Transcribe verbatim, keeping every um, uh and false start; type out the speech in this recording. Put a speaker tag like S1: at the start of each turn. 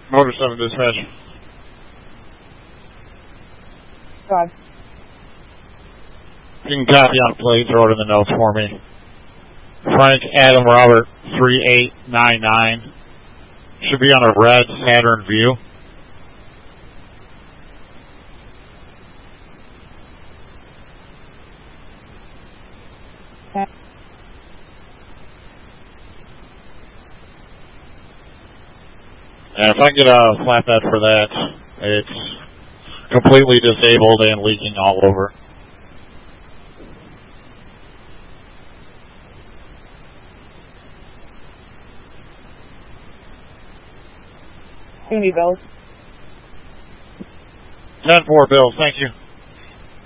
S1: Motor seven dispatch.
S2: Five.
S1: You can copy on plate, throw it in the notes for me. Frank Adam Robert three eight nine nine. Should be on a red Saturn View. And if I get a flatbed for that, it's completely disabled and leaking all over.
S2: Any bells?
S1: ten four Bills, thank you.